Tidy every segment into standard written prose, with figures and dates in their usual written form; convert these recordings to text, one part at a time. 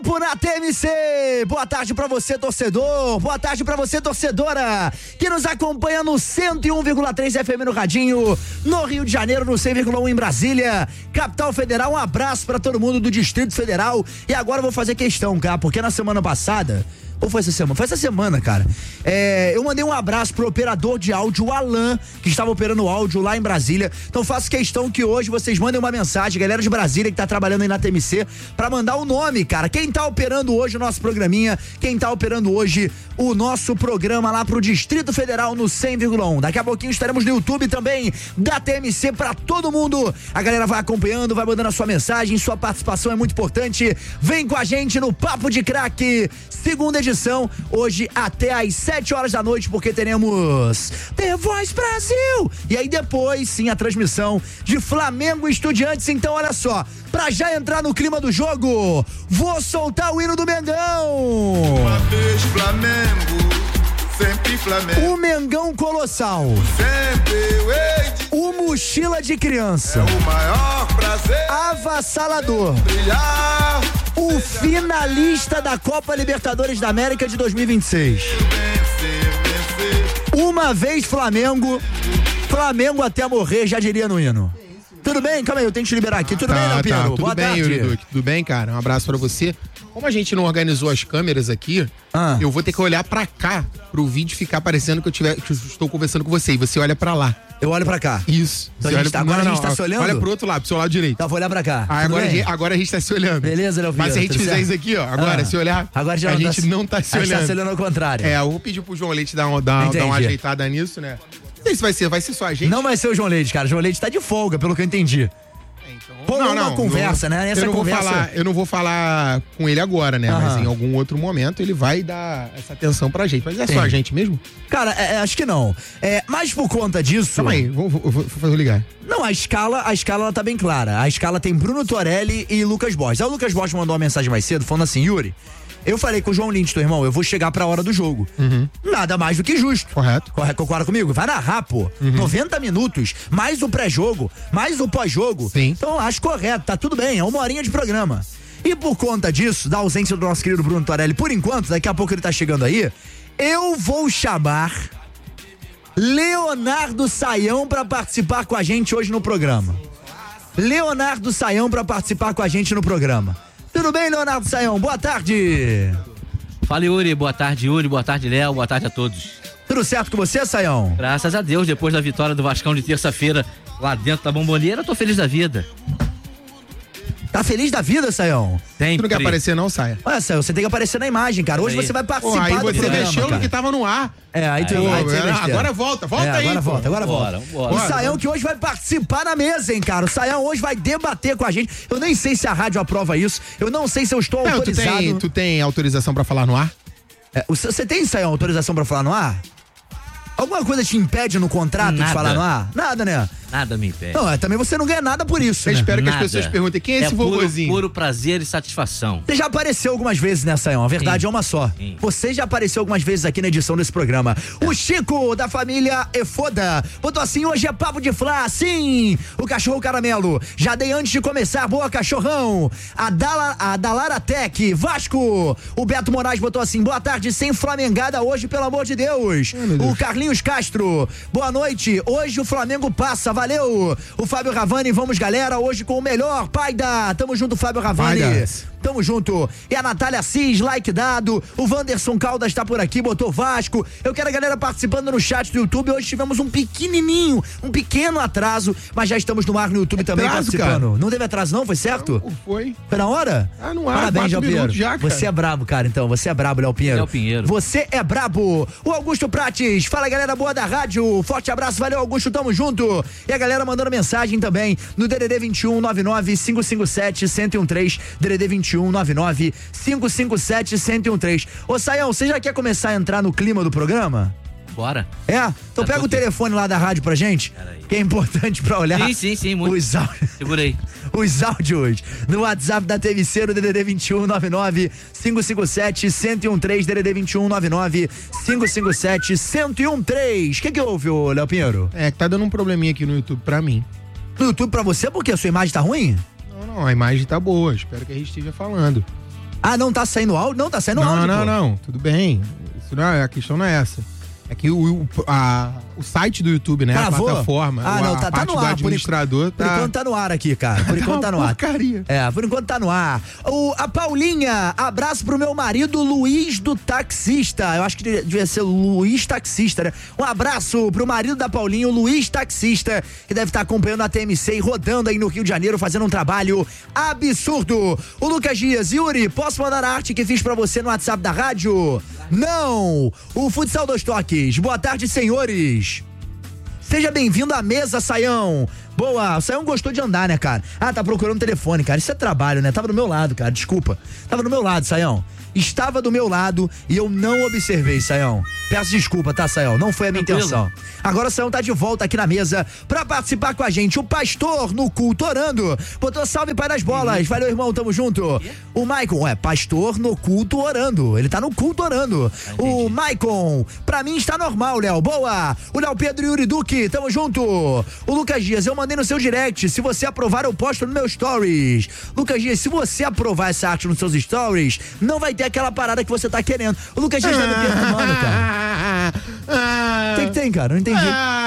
tempo na TMC. Boa tarde pra você, torcedor. Boa tarde pra você, torcedora, que nos acompanha no 101,3 FM no Radinho, no Rio de Janeiro, no 100,1 em Brasília, Capital Federal. Um abraço pra todo mundo do Distrito Federal. E agora eu vou fazer questão, cara, porque na semana passada... Ou foi essa semana? Foi essa semana, cara. Eu mandei um abraço pro operador de áudio, o Alan, que estava operando o áudio lá em Brasília. Então faço questão que hoje vocês mandem uma mensagem, galera de Brasília que tá trabalhando aí na TMC, pra mandar o nome, cara. Quem tá operando hoje o nosso programinha, quem tá operando hoje o nosso programa lá pro Distrito Federal no 100,1. Daqui a pouquinho estaremos no YouTube também da TMC pra todo mundo. A galera vai acompanhando, vai mandando a sua mensagem, sua participação é muito importante. Vem com a gente no Papo de Craque, segunda edição, hoje até às 7 horas da noite, porque teremos The Voice Brasil. E aí depois, sim, a transmissão de Flamengo e Estudiantes. Então, olha só, pra já entrar no clima do jogo, vou soltar o hino do Mengão. Uma vez Flamengo, sempre Flamengo. O Mengão colossal. Sempre eu hei de O mochila de criança. É o maior prazer. Avassalador. Brilhar. O finalista da Copa Libertadores da América de 2026. Vencer. Uma vez Flamengo, Flamengo até morrer, já diria no hino. Tudo bem? Calma aí, eu tenho que te liberar aqui. Tudo bem, Léo Pinheiro? Tudo Boa bem, tarde. Yuri Duque. Tudo bem, cara? Um abraço pra você. Como a gente não organizou as câmeras aqui, eu vou ter que olhar pra cá, pro vídeo ficar parecendo que eu estou conversando com você. E você olha pra lá. Eu olho pra cá. Isso. Então Você agora a gente tá se olhando? Olha pro outro lado, pro seu lado direito. Tá, vou olhar pra cá. Agora a gente tá se olhando. Beleza, Léo Pinheiro? Mas se a gente tudo fizer certo? isso aqui, ó, agora, se olhar, agora já a gente não tá se A gente olhando. tá se olhando ao contrário. Eu vou pedir pro João Leite dar uma ajeitada nisso, né? Não sei se vai ser só a gente. Não vai ser o João Leite, cara. O João Leite tá de folga, pelo que eu entendi. Pô, não, conversa, né? Essa conversa... Eu não vou falar com ele agora, né? Mas em algum outro momento ele vai dar essa atenção pra gente. Mas é só a gente mesmo? Cara, acho que não. Mas por conta disso... Calma aí, vou fazer ligar. Não, a escala ela tá bem clara. A escala tem Bruno Torelli e Lucas Borges. Aí o Lucas Borges mandou uma mensagem mais cedo falando assim: Yuri, eu falei com o João Lins, teu irmão, eu vou chegar pra hora do jogo. Nada mais do que justo. Correto. Concorda comigo? Vai narrar, pô. 90 minutos, mais o pré-jogo, mais o pós-jogo. Sim. Então acho correto, tá tudo bem, é 1 horinha de programa. E por conta disso, da ausência do nosso querido Bruno Torelli, por enquanto, daqui a pouco ele tá chegando aí, eu vou chamar Leonardo Saião pra participar com a gente hoje no programa. Leonardo Saião pra participar com a gente no programa. Tudo bem, Leonardo Saião? Boa tarde. Fala, Yuri. Boa tarde, Yuri. Boa tarde, Léo. Boa tarde a todos. Tudo certo com você, Saião? Graças a Deus, depois da vitória do Vascão de terça-feira lá dentro da Bombonera, eu tô feliz da vida. Tá feliz da vida, Saião? Sempre. Tu não quer aparecer não, Saia? Olha, Saião, você tem que aparecer na imagem, cara. Hoje você vai participar aí do você programa, mexeu cara. no que tava no ar. Aí tu agora volta aí. Agora volta. Bora. O Saião que hoje vai participar na mesa, hein, cara. O Saião hoje vai debater com a gente. Eu nem sei se a rádio aprova isso. Eu não sei se eu estou autorizado. Tu tem autorização pra falar no ar? Você tem, Saião, autorização pra falar no ar? Alguma coisa te impede no contrato de falar no ar? Nada, né? Nada me impede. Não, também você não ganha nada por isso, Eu né? espero que as Nada. pessoas perguntem quem é esse vovozinho. Puro prazer e satisfação. Você já apareceu algumas vezes, né, Saião? A verdade é uma só. Sim. Você já apareceu algumas vezes aqui na edição desse programa. O Chico, da família Efoda, botou assim: hoje é papo de Flá, sim! O cachorro caramelo. Já dei antes de começar, boa cachorrão. A Dalara Tech, Vasco. O Beto Moraes botou assim: boa tarde, sem flamengada hoje, pelo amor de Deus. O Carlinhos Castro, boa noite. Hoje o Flamengo passa, valeu. O Fábio Ravani, vamos galera, hoje com o melhor, pai da. Tamo junto, Fábio Ravani. Tamo junto. E a Natália Cis, like dado. O Wanderson Caldas tá por aqui, botou Vasco. Eu quero a galera participando no chat do YouTube. Hoje tivemos um pequeno atraso, mas já estamos no ar no YouTube também participando. Cara. Não teve atraso não, foi certo? Não, foi. Foi na hora? No ar. Parabéns, Léo Pinheiro. Já, cara. Você é brabo, cara, então. Você é brabo, Léo Pinheiro. Léo Pinheiro. Você é brabo. O Augusto Prates. Fala, galera boa da rádio. Forte abraço, valeu, Augusto, tamo junto. E a galera mandando mensagem também no DDD 21 99 557 1013. DDD 21 99 557 1013. Ô, Saião, você já quer começar a entrar no clima do programa? Bora. Então pega o telefone lá da rádio pra gente, que é importante pra olhar. Sim, muito. Os áudios. Segura aí. Os áudios no WhatsApp da TMC, no DDD 21 99 557 1013, DDD 21 99 557 1013. O que houve, ô Léo Pinheiro? Que tá dando um probleminha aqui no YouTube pra mim. No YouTube pra você, porque a sua imagem tá ruim? Não, a imagem tá boa, espero que a gente esteja falando. Ah, não tá saindo áudio? Não, tá saindo áudio. Não. Tudo bem. Isso não é, a questão não é essa. É que o site do YouTube, né? Travou? A plataforma. Ah, não, tá no ar. do administrador Por enquanto tá no ar aqui, cara. Por enquanto tá no ar. Porcaria. Por enquanto tá no ar. A Paulinha, abraço pro meu marido Luiz do Taxista. Eu acho que devia ser Luiz Taxista, né? Um abraço pro marido da Paulinha, o Luiz Taxista, que deve estar acompanhando a TMC e rodando aí no Rio de Janeiro, fazendo um trabalho absurdo. O Lucas Dias, Yuri, posso mandar a arte que fiz pra você no WhatsApp da rádio? Não! O Futsal dos Toques. Boa tarde, senhores. Seja bem-vindo à mesa, Saião. Boa, o Saião gostou de andar, né, cara? Ah, tá procurando o telefone, cara. Isso é trabalho, né? Tava do meu lado, cara. Desculpa. Tava do meu lado, Saião. Estava do meu lado e eu não observei, Saião. Peço desculpa, tá, Saião? Não foi a minha intenção. Agora o Saião tá de volta aqui na mesa pra participar com a gente. O pastor no culto orando. Botou salve, pai das bolas. Valeu, irmão, tamo junto. O Maicon, pastor no culto orando. Ele tá no culto orando. O Maicon, pra mim está normal, Léo. Boa. O Léo Pedro e Yuri Duque, tamo junto. O Lucas Dias, eu mandei no seu direct. Se você aprovar, eu posto no meu stories. Lucas Dias, se você aprovar essa arte nos seus stories, não vai ter aquela parada que você tá querendo. O Lucas Dias tá me perturbando, cara. O que tem, cara? Não entendi.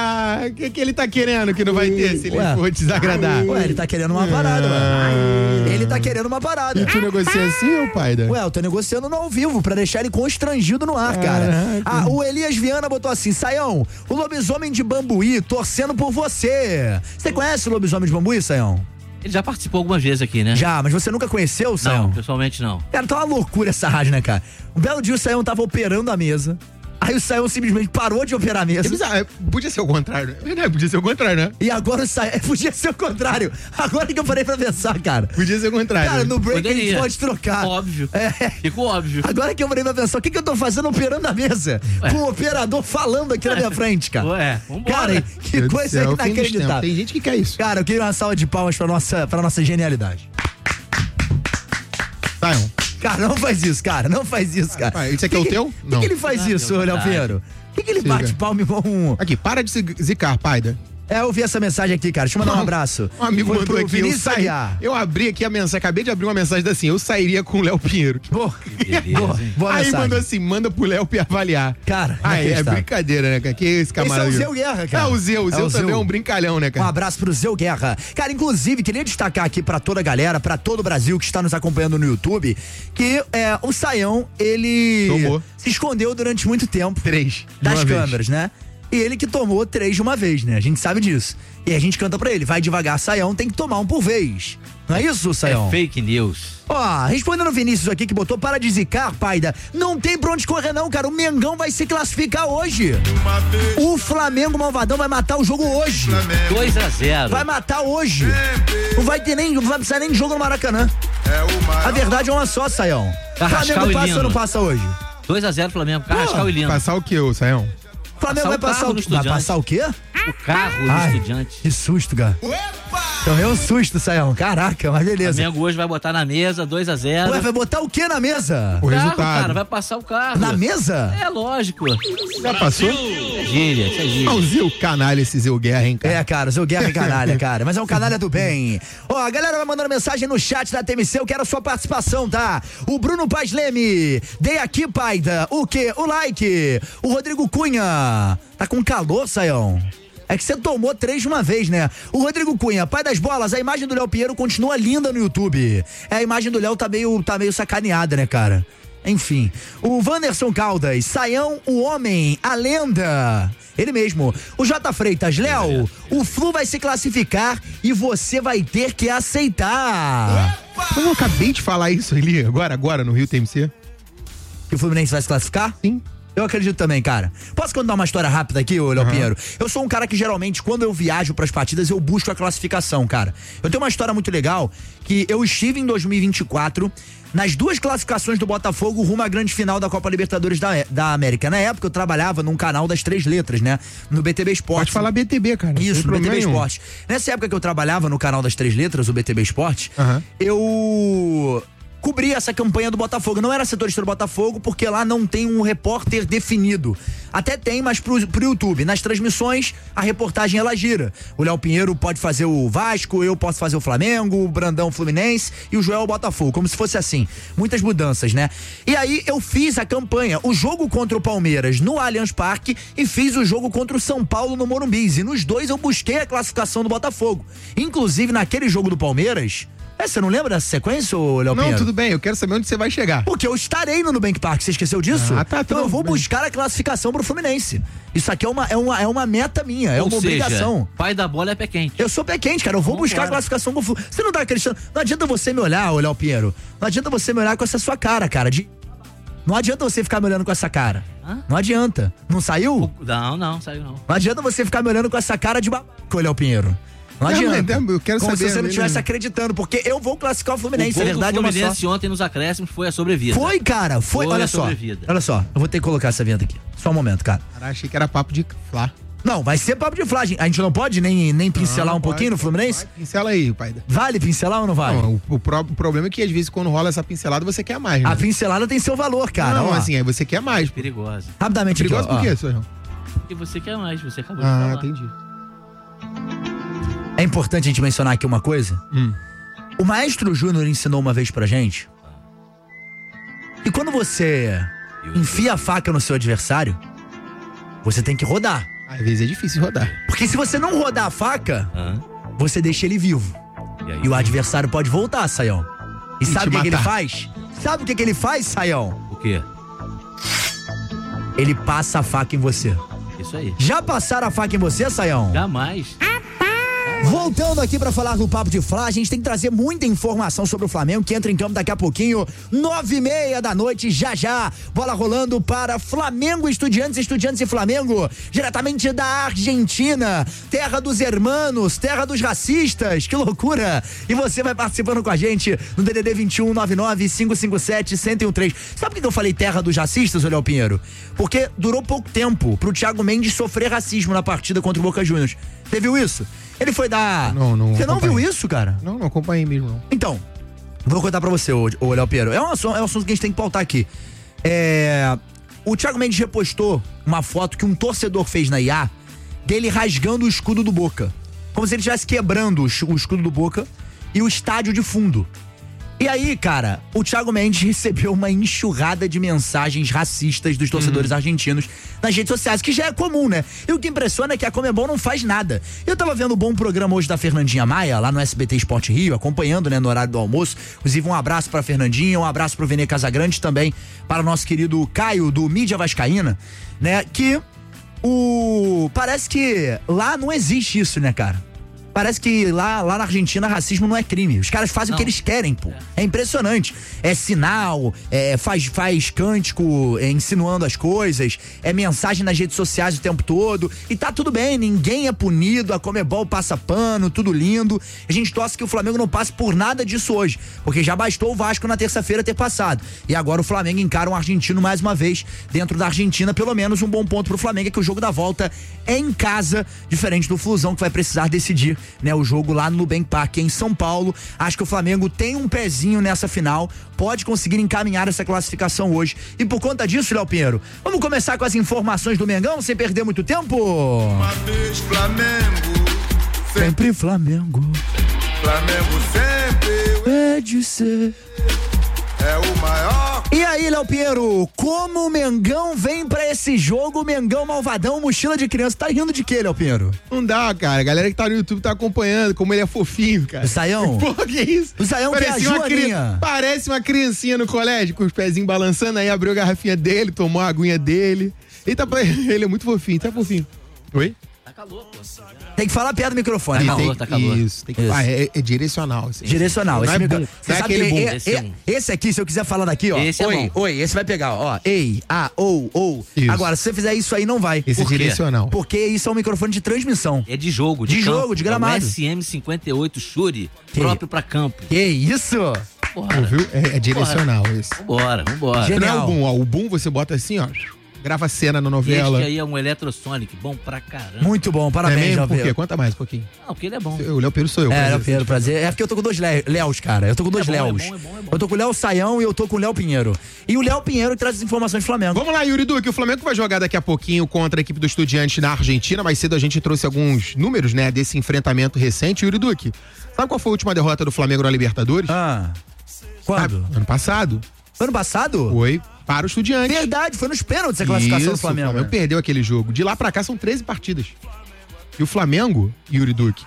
O que ele tá querendo que não vai ter se ele for desagradar? Ué, ele tá querendo uma parada, mano. Ele tá querendo uma parada. E tu negocia assim, ô pai? Ué, eu tô negociando no ao vivo pra deixar ele constrangido no ar, cara. O Elias Viana botou assim: Saião, o lobisomem de Bambuí torcendo por você. Você conhece o lobisomem de Bambuí, Saião? Ele já participou algumas vezes aqui, né? Já, mas você nunca conheceu o Saião? Não, pessoalmente não. Cara, tá uma loucura essa rádio, né, cara? Um belo dia o Saião tava operando a mesa. Aí o Saião simplesmente parou de operar a mesa. Podia ser o contrário. É verdade, podia ser o contrário, né? E agora o Saião... Podia ser o contrário. Agora que eu parei pra pensar, cara. Podia ser o contrário. Cara, no break a gente pode trocar. Óbvio. Ficou óbvio. Agora que eu parei pra pensar, o que eu tô fazendo operando a mesa? Com o operador falando aqui na minha frente, cara. Vambora. Cara, que coisa inacreditável. Tem gente que quer isso. Cara, eu queria uma salva de palmas pra nossa genialidade. Saião. Cara, não faz isso, cara. Não faz isso, cara. Isso aqui é o teu? Por que ele faz isso, Léo Pinheiro? Por que ele bate palma igual um... Aqui, para de se zicar, Paida. Eu vi essa mensagem aqui, cara. Deixa eu mandar um abraço. Um amigo mandou aqui. Eu abri aqui a mensagem, acabei de abrir uma mensagem assim: eu sairia com o Léo Pinheiro. Boa aí mensagem. mandou assim: manda pro Léo avaliar. Cara, é brincadeira, né, cara? Que esse camarada. Esse é o Zeu Guerra, cara. O Zeu também é um brincalhão, né, cara? Um abraço pro Zeu Guerra. Cara, inclusive, queria destacar aqui pra toda a galera, pra todo o Brasil que está nos acompanhando no YouTube, que o Saião, ele se escondeu durante muito tempo 3 das câmeras, né? E ele que tomou 3 de uma vez, né? A gente sabe disso. E a gente canta pra ele: vai devagar, Saião, tem que tomar um por vez. Não é isso, Saião? É fake news. Respondendo o Vinícius aqui que botou: para de zicar, Paida. Não tem pra onde correr não, cara. O Mengão vai se classificar hoje. O Flamengo Malvadão vai matar o jogo hoje. 2-0. Vai matar hoje. Não vai precisar nem de jogo no Maracanã. A verdade é uma só, Saião. Carrascal Flamengo passa ou não passa hoje? 2-0 Flamengo. Carrascal e Lino. Passar o que, ô Saião? Flamengo vai passar o quê? Vai passar o quê? O carro do Estudiante. Que susto, cara. Tomei um susto, Saião. Caraca, mas beleza. O Flamengo hoje vai botar na mesa 2-0. Ué, vai botar o quê na mesa? O resultado. Cara, vai passar o carro. Na mesa? É lógico. Já passou? É gíria. O Zeu canalha, esse Zeu Guerra, hein, cara? Cara, o Zeu Guerra é canalha, cara. Mas é um canalha do bem. A galera vai mandando mensagem no chat da TMC. Eu quero a sua participação, tá? O Bruno Paz Leme. Dei aqui, Paida. O quê? O like. O Rodrigo Cunha. Tá com calor, Saião? É que você tomou 3 de uma vez, né? O Rodrigo Cunha, pai das bolas, a imagem do Léo Pinheiro continua linda no YouTube. A imagem do Léo tá meio sacaneada, né, cara? Enfim. O Wanderson Caldas, Saião, o homem, a lenda. Ele mesmo. O J. Freitas, Léo, o Flu vai se classificar e você vai ter que aceitar. Eu acabei de falar isso ali, agora no Rio TMC. Que o Fluminense vai se classificar? Sim. Eu acredito também, cara. Posso contar uma história rápida aqui, ô Léo Pinheiro? Eu sou um cara que geralmente, quando eu viajo pras partidas, eu busco a classificação, cara. Eu tenho uma história muito legal, que eu estive em 2024 nas 2 classificações do Botafogo rumo à grande final da Copa Libertadores da América. Na época eu trabalhava num canal das 3 letras, né? No BTB Esporte. Pode falar BTB, cara. Isso, no BTB Esporte. Nessa época que eu trabalhava no canal das 3 letras, o BTB Esporte, eu cobrir essa campanha do Botafogo. Eu não era setorista do Botafogo, porque lá não tem um repórter definido. Até tem, mas pro YouTube. Nas transmissões, a reportagem ela gira. O Léo Pinheiro pode fazer o Vasco, eu posso fazer o Flamengo, o Brandão Fluminense e o Joel o Botafogo, como se fosse assim. Muitas mudanças, né? E aí eu fiz a campanha, o jogo contra o Palmeiras no Allianz Parque e fiz o jogo contra o São Paulo no Morumbi. E nos dois eu busquei a classificação do Botafogo. Inclusive naquele jogo do Palmeiras... Você não lembra dessa sequência, Léo Pinheiro? Não, tudo bem, eu quero saber onde você vai chegar. Porque eu estarei no Nubank Park, você esqueceu disso? Tá. Então eu vou buscar a classificação pro Fluminense. Isso aqui é uma meta minha, é uma obrigação. Pai da bola é pé quente. Eu sou pé quente, cara, eu vou buscar a classificação pro Fluminense. Você não tá acreditando? Não adianta você me olhar, Léo Pinheiro. Não adianta você me olhar com essa sua cara, Não adianta você ficar me olhando com essa cara. Hã? Não adianta. Não saiu? Não, saiu não. Não adianta você ficar me olhando com essa cara de babaca, Léo Pinheiro. Não adianta. Eu quero como saber, se você não estivesse acreditando, porque eu vou classificar o Fluminense, a verdade é uma só. O Fluminense ontem nos acréscimos foi a sobrevida. Foi, cara, foi. Olha só, eu vou ter que colocar essa vinheta aqui. Só um momento, cara. Achei que era papo de Flá. Não, vai ser papo de Flá. A gente não pode nem pincelar pouquinho no Fluminense? Pincela aí, pai. Vale pincelar ou não vale? Não, o problema é que às vezes quando rola essa pincelada você quer mais, né? A pincelada tem seu valor, cara. Não, assim, aí você quer mais. Perigosa. Rapidamente, perigosa por quê, senhor? Porque você quer mais, você acabou de falar. Entendi. É importante a gente mencionar aqui uma coisa. O Maestro Júnior ensinou uma vez pra gente que quando você enfia a faca no seu adversário, você tem que rodar. Às vezes é difícil rodar. Porque se você não rodar a faca, você deixa ele vivo. E o adversário pode voltar, Saião. E sabe o que ele faz? Sabe o que ele faz, Saião? O quê? Ele passa a faca em você. Isso aí. Já passaram a faca em você, Saião? Jamais. Voltando aqui pra falar do Papo de Flá, a gente tem que trazer muita informação sobre o Flamengo, que entra em campo daqui a pouquinho, 9h30 da noite, já. Bola rolando para Flamengo, Estudiantes e Flamengo, diretamente da Argentina, terra dos hermanos, terra dos racistas, que loucura! E você vai participando com a gente no DDD 21 99 557 1013. Sabe por que eu falei terra dos racistas, Léo Pinheiro? Porque durou pouco tempo pro Thiago Mendes sofrer racismo na partida contra o Boca Juniors. Você viu isso? Ele foi dar... Não. Você não viu isso, cara? Não acompanhei mesmo, não. Então, vou contar pra você, ô Léo Pinheiro. É um assunto que a gente tem que pautar aqui. O Thiago Mendes repostou uma foto que um torcedor fez na IA dele rasgando o escudo do Boca. Como se ele estivesse quebrando o escudo do Boca e o estádio de fundo. E aí, cara, o Thiago Mendes recebeu uma enxurrada de mensagens racistas dos torcedores argentinos nas redes sociais, que já é comum, né? E o que impressiona é que a Conmebol não faz nada. Eu tava vendo um bom programa hoje da Fernandinha Maia, lá no SBT Esporte Rio, acompanhando, né, no horário do almoço. Inclusive, um abraço pra Fernandinha, um abraço pro Vene Casagrande também, para o nosso querido Caio, do Mídia Vascaína, né? Que parece que lá não existe isso, né, cara? Parece que lá na Argentina racismo não é crime. Os caras fazem o que eles querem, pô. É impressionante. É sinal, faz cântico insinuando as coisas, é mensagem nas redes sociais o tempo todo. E tá tudo bem, ninguém é punido, a Conmebol passa pano, tudo lindo. A gente torce que o Flamengo não passe por nada disso hoje, porque já bastou o Vasco na terça-feira ter passado. E agora o Flamengo encara um argentino mais uma vez dentro da Argentina. Pelo menos um bom ponto pro Flamengo é que o jogo da volta é em casa, diferente do Flusão, que vai precisar decidir, né, o jogo lá no Nubank Park em São Paulo. Acho que o Flamengo tem um pezinho nessa final, pode conseguir encaminhar essa classificação hoje. E por conta disso, Léo Pinheiro, vamos começar com as informações do Mengão, sem perder muito tempo? Uma vez Flamengo, sempre Flamengo. Flamengo sempre é de ser. É o maior. E aí, Léo Pinheiro, como o Mengão vem pra esse jogo, o Mengão malvadão, mochila de criança? Tá rindo de quê, Léo Pinheiro? Não dá, cara. A galera que tá no YouTube tá acompanhando, como ele é fofinho, cara. O Saião? Porra, que isso? O Saião que é a Joaninha. Parece uma criancinha no colégio, com os pezinhos balançando, aí abriu a garrafinha dele, tomou a aguinha dele. Ele é muito fofinho, tá fofinho. Oi? Tá calor, pô. Tem que falar perto do microfone. Tá calor. Isso, tem que falar. É direcional. Assim. Direcional. Não é bom. Você sabe aquele bom. Esse aqui, se eu quiser falar daqui, ó. Esse é oi, bom. oi, esse vai pegar, ó. Ei, ou. Isso. Agora, se você fizer isso aí, não vai. Esse é direcional. Porque isso é um microfone de transmissão. É de jogo, de jogo, de gramado. É um SM58 Shure, próprio pra campo. Que isso? Porra. Viu? É direcional esse. Vambora. Genial. Não é o boom, ó. O boom você bota assim, ó. grava cena na novela. Este aí é um Eletrosonic, bom pra caramba. Muito bom, parabéns, Léo Por quê? Pinheiro. Conta mais um pouquinho. Não, porque ele é bom. O Léo Pinheiro sou eu. Léo Pinheiro, prazer. É porque eu tô com dois Léos, cara. Eu tô com dois Léos. É bom. Eu tô com o Léo Saião e eu tô com o Léo Pinheiro. E o Léo Pinheiro que traz as informações do Flamengo. Vamos lá, Yuri Duque. O Flamengo vai jogar daqui a pouquinho contra a equipe do Estudiantes na Argentina. Mais cedo a gente trouxe alguns números, né, desse enfrentamento recente. Yuri Duque, sabe qual foi a última derrota do Flamengo na Libertadores? Quando? Ano passado. Ano passado? Foi para o Estudiantes. Verdade, foi nos pênaltis a classificação do Flamengo. O Flamengo perdeu aquele jogo. De lá pra cá são 13 partidas. E o Flamengo, Yuri Duque,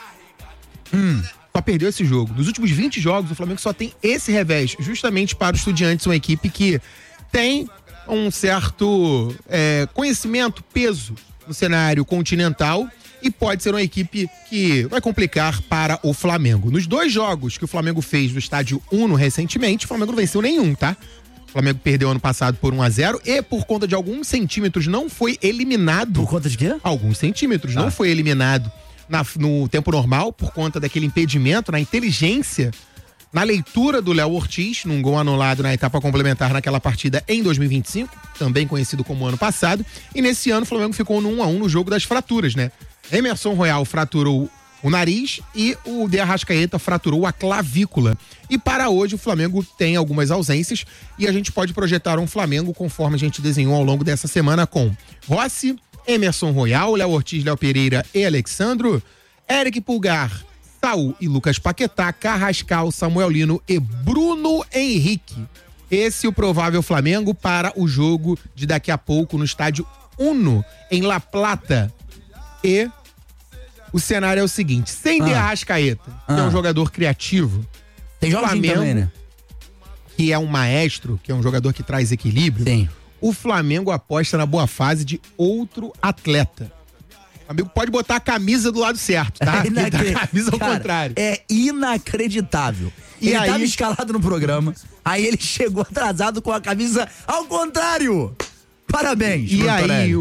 só perdeu esse jogo. Nos últimos 20 jogos, o Flamengo só tem esse revés, justamente para o Estudiantes, uma equipe que tem um certo conhecimento, peso no cenário continental e pode ser uma equipe que vai complicar para o Flamengo. Nos 2 jogos que o Flamengo fez no estádio Uno recentemente, o Flamengo não venceu nenhum, tá? O Flamengo perdeu ano passado por 1-0 e por conta de alguns centímetros não foi eliminado. Por conta de quê? Alguns centímetros, não foi eliminado no tempo normal por conta daquele impedimento, na inteligência, na leitura do Léo Ortiz, num gol anulado na etapa complementar naquela partida em 2025, também conhecido como ano passado. E nesse ano o Flamengo ficou no 1-1 no jogo das fraturas, né? Emerson Royal fraturou o nariz e o De Arrascaeta fraturou a clavícula. E para hoje o Flamengo tem algumas ausências e a gente pode projetar um Flamengo conforme a gente desenhou ao longo dessa semana com Rossi, Emerson Royal, Léo Ortiz, Léo Pereira e Alexandro, Eric Pulgar, Saul e Lucas Paquetá, Carrascal, Samuel Lino e Bruno Henrique. Esse é o provável Flamengo para o jogo de daqui a pouco no estádio Uno, em La Plata. E o cenário é o seguinte, sem De Arrascaeta, que é um jogador criativo, tem Flamengo também, né? Que é um maestro, que é um jogador que traz equilíbrio, Sim. O Flamengo aposta na boa fase de outro atleta. O amigo pode botar a camisa do lado certo, tá? A camisa ao contrário. É inacreditável. E ele aí... tava escalado no programa, aí ele chegou atrasado com a camisa ao contrário. Parabéns. E Bruno aí, Torelli.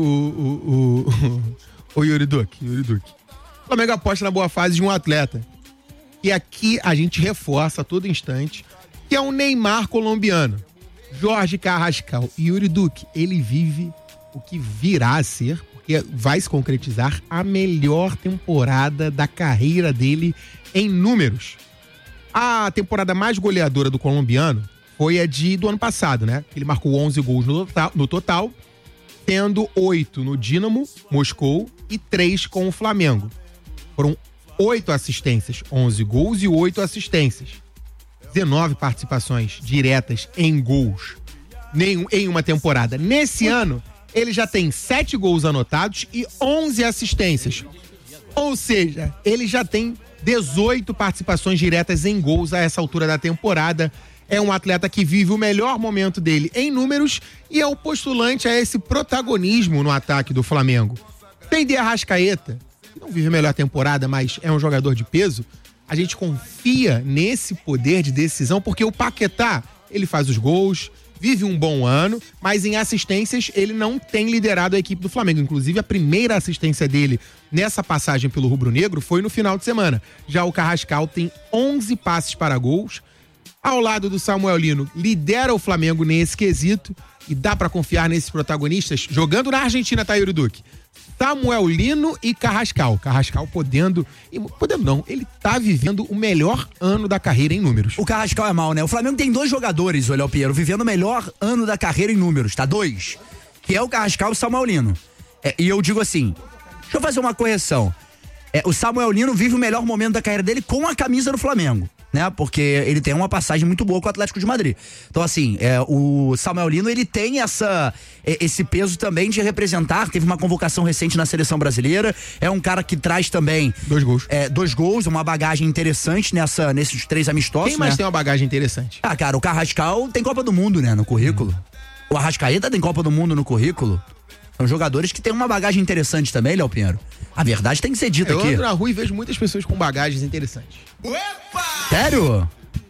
o Yuri Duque. O Flamengo aposta na boa fase de um atleta. E aqui a gente reforça a todo instante que é um Neymar colombiano. Jorge Carrascal. E Yuri Duque, ele vive o que virá a ser, porque vai se concretizar a melhor temporada da carreira dele em números. A temporada mais goleadora do colombiano foi a do ano passado, né? Ele marcou 11 gols no total, tendo 8 no Dínamo Moscou e 3 com o Flamengo. Foram 8 assistências, 11 gols e 8 assistências. 19 participações diretas em gols em uma temporada. Nesse ano, ele já tem 7 gols anotados e 11 assistências. Ou seja, ele já tem 18 participações diretas em gols a essa altura da temporada. É um atleta que vive o melhor momento dele em números e é o postulante a esse protagonismo no ataque do Flamengo. Tem De Arrascaeta, que não vive a melhor temporada, mas é um jogador de peso. A gente confia nesse poder de decisão, porque o Paquetá, ele faz os gols, vive um bom ano, mas em assistências ele não tem liderado a equipe do Flamengo. Inclusive, a primeira assistência dele nessa passagem pelo rubro-negro foi no final de semana. Já o Carrascal tem 11 passes para gols. Ao lado do Samuel Lino, lidera o Flamengo nesse quesito e dá pra confiar nesses protagonistas. Jogando na Argentina, tá, Yuri Duque? Samuel Lino e Carrascal. Carrascal podendo não, ele tá vivendo o melhor ano da carreira em números. O Carrascal é mal, né? O Flamengo tem 2 jogadores, o Léo Pinheiro, vivendo o melhor ano da carreira em números, tá? 2. Que é o Carrascal e o Samuel Lino. E eu digo assim, deixa eu fazer uma correção. O Samuel Lino vive o melhor momento da carreira dele com a camisa do Flamengo, né? Porque ele tem uma passagem muito boa com o Atlético de Madrid. Então, assim, o Samuel Lino, ele tem esse peso também de representar. Teve uma convocação recente na seleção brasileira. É um cara que traz também 2 gols. 2 gols, uma bagagem interessante nesses 3 amistosos. Quem mais né? tem uma bagagem interessante? Ah, cara, o Carrascal tem Copa do Mundo, né? No currículo. O Arrascaeta tem Copa do Mundo no currículo. São jogadores que têm uma bagagem interessante também, Léo Pinheiro. A verdade tem que ser dita aqui. Eu ando na rua e vejo muitas pessoas com bagagens interessantes. Sério?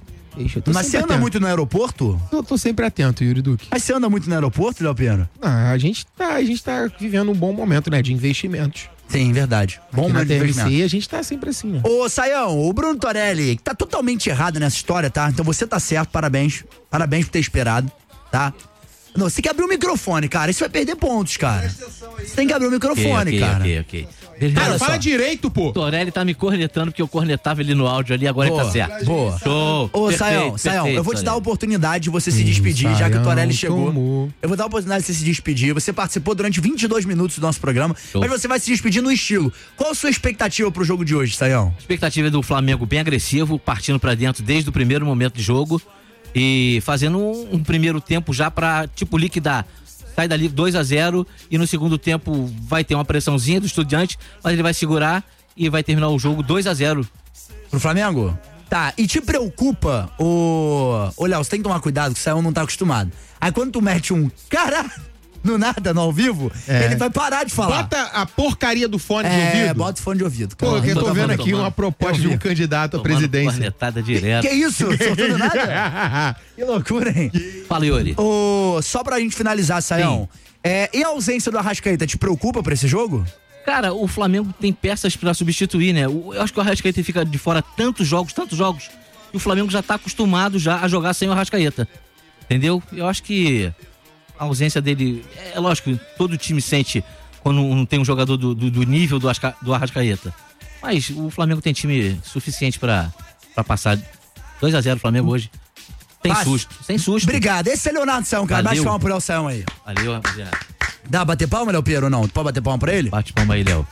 Mas você anda atento. muito no aeroporto? Eu tô sempre atento, Yuri Duque. Mas você anda muito no aeroporto, Léo Pinheiro? A gente tá vivendo um bom momento, né? De investimentos. Sim, verdade. Bom na momento de investimento. TMC, a gente tá sempre assim, né? Ô, Saião, o Bruno Torelli tá totalmente errado nessa história, tá? Então você tá certo, parabéns. Parabéns por ter esperado, tá? Não, você tem que abrir o microfone, cara. Isso vai perder pontos, cara. Você tem que abrir o microfone, cara. Ok. Cara, Olha fala só. direito, pô. Torelli tá me cornetando porque eu cornetava ele no áudio ali, agora ele tá certo. Boa. Show. Ô, Perfeito, Saião, eu vou te dar a Torelli. oportunidade de você se despedir, já que o Torelli chegou. tomou. Eu vou dar a oportunidade de você se despedir. Você participou durante 22 minutos do nosso programa, mas você vai se despedir no estilo. Qual a sua expectativa pro jogo de hoje, Saião? Expectativa do Flamengo bem agressivo, partindo pra dentro desde o primeiro momento de jogo e fazendo um primeiro tempo já pra, tipo, liquidar. Sai dali 2-0 e no segundo tempo vai ter uma pressãozinha do Estudiante, mas ele vai segurar e vai terminar o jogo 2-0. Pro Flamengo? Tá, e te preocupa o... Ô, Léo, você tem que tomar cuidado que o Saião não tá acostumado. Aí quando tu mete um cara no nada, no ao vivo, ele vai parar de falar. Bota a porcaria do fone de ouvido. Bota o fone de ouvido. Pô, que eu tô vendo aqui uma proposta de um candidato à presidência. Cornetada direto. Que isso? Soltou do nada? Que loucura, hein? Fala, Yuri. Só pra gente finalizar, Saião. E a ausência do Arrascaeta te preocupa pra esse jogo? Cara, o Flamengo tem peças pra substituir, né? Eu acho que o Arrascaeta fica de fora tantos jogos, e o Flamengo já tá acostumado já a jogar sem o Arrascaeta. Entendeu? Eu acho que a ausência dele, é lógico que todo time sente quando não tem um jogador do nível do Arrascaeta. Mas o Flamengo tem time suficiente pra passar 2-0 o Flamengo hoje. Sem susto. Obrigado. Esse é Leonardo Saião, cara. Valeu. Bate palma pro Léo Saião aí. Valeu, rapaziada. Dá pra bater palma, Léo Piero, ou não? Tu pode bater palma pra ele? Bate palma aí, Léo.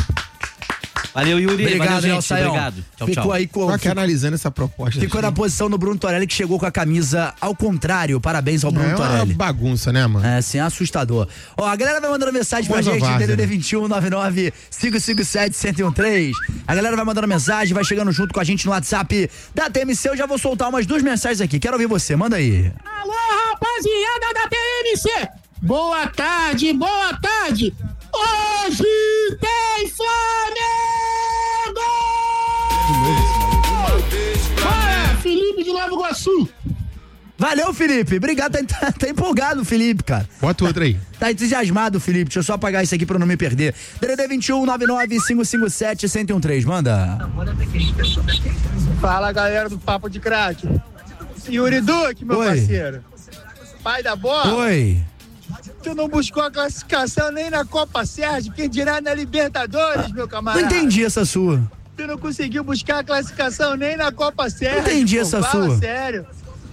Valeu, Yuri. Obrigado, valeu, Léo gente. Saião. Obrigado. Tchau, Ficou tchau. aí com... Tô aqui analisando essa proposta. Ficou na posição do Bruno Torelli, que chegou com a camisa ao contrário. Parabéns ao Bruno É uma Torelli. bagunça, né, mano? É, assim, assustador. Ó, a galera vai mandando mensagem pra Coisa gente, várzea, DDD né? 21 99 557 1013. A galera vai mandando mensagem, vai chegando junto com a gente no WhatsApp da TMC. Eu já vou soltar umas 2 mensagens aqui. Quero ouvir você, manda aí. Alô, rapaziada da TMC! Boa tarde, boa tarde! Hoje tem Flamengo! Bora, Felipe de Nova Iguaçu! Valeu, Felipe. Obrigado, tá empolgado, Felipe, cara. Bota outra aí. Tá entusiasmado, Felipe. Deixa eu só apagar isso aqui pra eu não me perder. DDD 21 99 557 1013. Manda. Fala, galera do Papo de Crack. Yuri Duque, meu Oi. parceiro. Pai da bola. Oi. Tu não buscou a classificação nem na Copa Sérgio, quem dirá na Libertadores, meu Não camarada. entendi essa sua. Tu não conseguiu buscar a classificação nem na Copa Sérgio. Entendi essa fala sua. sério.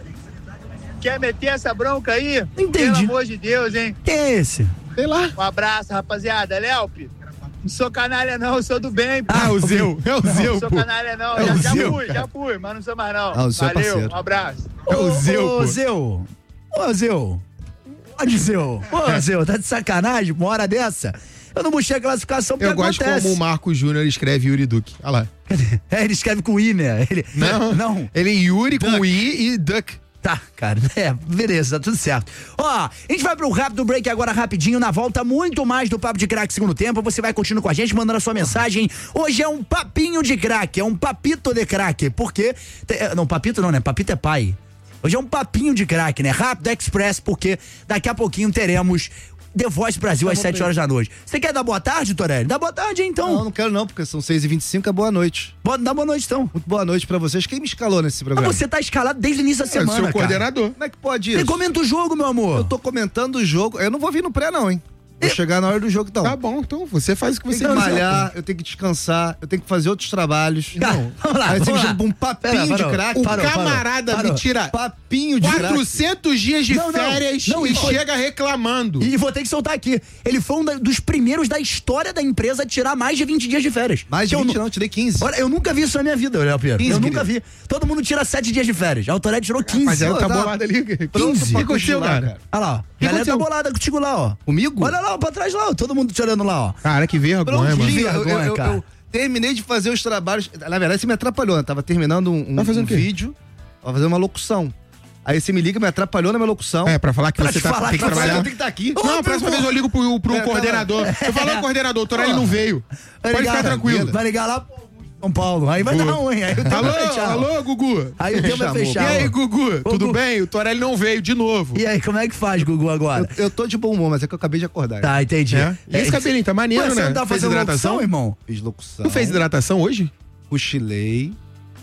Quer meter essa bronca aí? Entendi. Pelo amor de Deus, hein? Quem é esse? Sei lá. Um abraço, rapaziada. Léope, não sou canalha não, eu sou do bem. pô. Ah, o Zeu. É o Não Zeu, sou pô. canalha não, É o já Zeu, fui, mas não sou mais não. Ah, o seu Valeu, parceiro. um abraço. É o Zeu, Ô, pô. Zeu. Ô, Zeu. Onde, Zeu? Ô, Zeu, tá de sacanagem? Uma hora dessa? Eu não busquei a classificação porque Eu gosto acontece. como o Marcos Júnior escreve Yuri Duque. Olha lá. Ele escreve com I, né? Ele... Não. Ele é Yuri com I e Duck. Tá, cara, beleza, tá tudo certo. Ó, a gente vai pro rápido break agora rapidinho, na volta muito mais do Papo de Crack segundo tempo, você vai continuando com a gente, mandando a sua mensagem. Hoje é um papinho de crack, é um papito de crack, porque... Não, papito não, né? Papito é pai. Hoje é um papinho de crack, né? Rápido Express, porque daqui a pouquinho teremos The Voice Brasil às 7 horas da noite. Você quer dar boa tarde, Torelli? Dá boa tarde, então. Não, não quero não, porque são 6h25, é boa noite. Dá boa noite, então. Muito boa noite pra vocês. Quem me escalou nesse Mas programa? você tá escalado desde o início da É o semana, seu cara. coordenador. Como é que pode Você isso? comenta o jogo, meu amor. Eu tô comentando o jogo. Eu não vou vir no pré, não, hein? Vou chegar na hora do jogo, então. Tá bom, então você faz o que Tem você que quiser. malhar, eu tenho que descansar, eu tenho que fazer outros trabalhos. Cara, vamos lá, Aí você vamos me lá. chama pra um papinho de Parou. craque. O Parou, camarada parou. me tira Papinho de craque. 400 dias de Não, não. férias Não, e e foi- chega reclamando. E vou ter que soltar aqui. Ele foi um dos primeiros da história da empresa a tirar mais de 20 dias de férias. Mais de Que 20 eu, não, tirei 15. Olha, eu nunca vi isso na minha vida, Léo Piero. 15, Eu nunca querido. vi. Todo mundo tira 7 dias de férias. A Autoridade tirou 15. Mas ela tá Tá bolada ali. pronto 15. pra O que aconteceu, continuar, cara? Olha lá, ó. A galera tá aconteceu? bolada contigo lá, ó. Comigo? Olha lá, ó, pra trás lá, ó. Todo mundo te olhando lá, ó. Cara, que vergonha, mano. Prontinho, vergonha, eu cara. terminei de fazer os trabalhos. Na verdade, você me atrapalhou, né? Tava terminando Tá fazendo o quê? vídeo, tava fazendo uma locução. Aí você me liga, me atrapalhou na minha locução. É, pra falar que Pra você te tá, falar tem que que você trabalhar. Eu tenho que estar aqui. Não, a próxima vez eu ligo pro tá, coordenador. Eu falo, coordenador, o Torelli não veio. Vai Pode ligar, ficar tranquilo. Vai ligar lá pro São Paulo. Aí vai dar ruim. Aí o tempo Alô, vai fechar. alô, Gugu. Aí o tempo vai Chamou. E fechar. aí, ó. Gugu, tudo Gugu. bem? O Torelli não veio de novo. E aí, como é que faz, Gugu, agora? Eu tô de bom humor, mas é que eu acabei de acordar. Tá, entendi. É? E esse cabelinho, tá maneiro, Ué, né? Você não tá Fez fazendo hidratação? locução, irmão? Fiz locução. Tu fez hidratação hoje? Cochilei.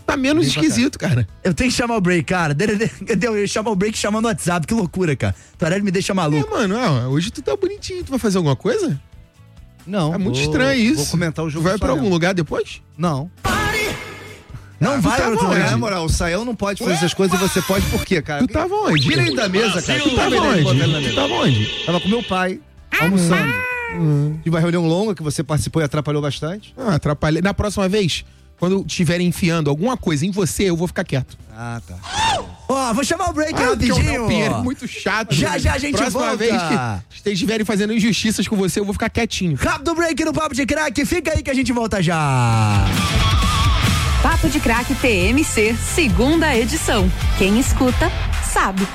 Tá menos esquisito, cara. Eu tenho que chamar o break, cara. Eu chamo o break chamando no WhatsApp, que loucura, cara. Torelli me deixa maluco. Mano, hoje tu tá bonitinho. Tu vai fazer alguma coisa? Não. É muito estranho isso. Vou comentar o Tu jogo. vai do pra Flamengo. algum lugar depois? Não. Não vai, tava Torelli. onde? Na moral, o Saião não pode fazer essas coisas e você pode por quê, cara? Tu tava onde? Tira ele da mesa, cara. Tu tava onde? Tu tava onde? Tava com meu pai, almoçando. Tive uma reunião longa que você participou e atrapalhou bastante. Ah, atrapalhei. Na próxima vez, quando estiverem enfiando alguma coisa em você, eu vou ficar quieto. Ah, tá. Ó, vou chamar o break Que é rapidinho. o Pinheiro muito chato. Já a gente Próxima volta. vez que estiverem fazendo injustiças com você, eu vou ficar quietinho. Rápido break no Papo de Crack. Fica aí que a gente volta já. Papo de Crack TMC, segunda edição. Quem escuta, sabe.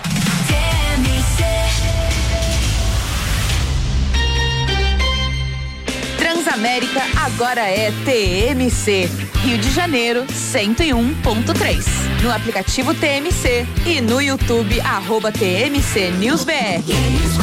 Transamérica agora é TMC. Rio de Janeiro, 101.3. No aplicativo TMC e no YouTube, @TMC News BR.